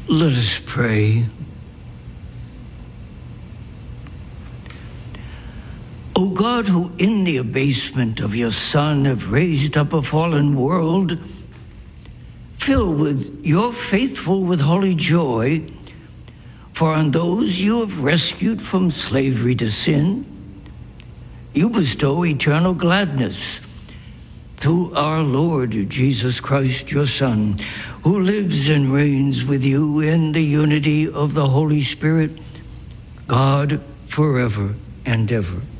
Let us pray. O God, who in the abasement of your Son have raised up a fallen world, fill with your faithful with holy joy, for on those you have rescued from slavery to sin, you bestow eternal gladness through our Lord Jesus Christ, your Son, who lives and reigns with you in the unity of the Holy Spirit, God, forever and ever.